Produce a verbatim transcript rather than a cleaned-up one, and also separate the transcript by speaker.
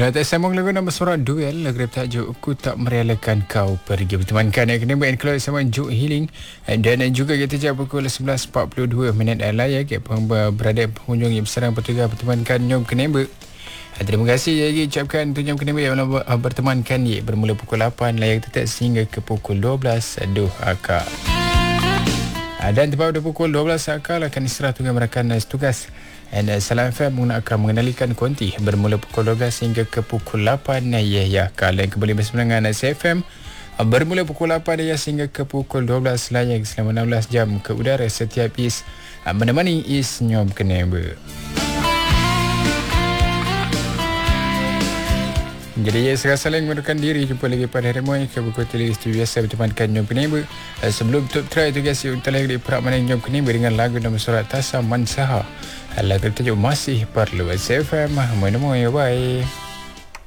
Speaker 1: Dah tak sambung lagu nama surat duel lagu tajuk Ku Tak Merelakan Kau Pergi bertemankan yang kena buat keluar sama Juk Healing dan juga kita jawab pukul sebelas empat puluh dua minit layar ke berada pengunjung yang berserang petugas bertemankan Nyom Keneba. Terima kasih lagi ucapkan untuk Nyom Keneba yang bertemankan ye bermula pukul lapan layar tetap sehingga ke pukul dua belas aduh akak. Dan tepat pada pukul dua belas akal akan istirahat dengan merakan tugas. Dan Salam F M akan mengenalikan konti bermula pukul dua belas hingga ke pukul lapan. Ya, ya, kalian kembali bersama dengan S F M bermula pukul lapan ya, hingga ke pukul dua belas layang selama enam belas jam ke udara setiap is menemani is Nyom Keneba. Jadi ya, saya saling menurunkan diri. Jumpa lagi pada hari ini ke buku televisi biasa bertemankan Nyom Keneba. Sebelum top try tu guys, untuk lagi di perak mana Nyom Keneba dengan lagu nama surat Tasa Mansaha. Lagu tajuk Masih Perlu. S F M, mana-mana, bye.